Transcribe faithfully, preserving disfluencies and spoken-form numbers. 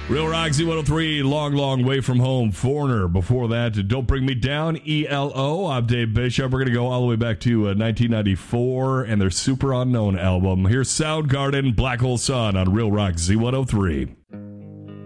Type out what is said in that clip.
Real Rock Z one oh three, Long, Long Way From Home, Foreigner. Before that, Don't Bring Me Down, E L O. I'm Dave Bishop. We're going to go all the way back to uh, nineteen ninety-four and their Super Unknown album. Here's Soundgarden, Black Hole Sun on Real Rock Z one oh three.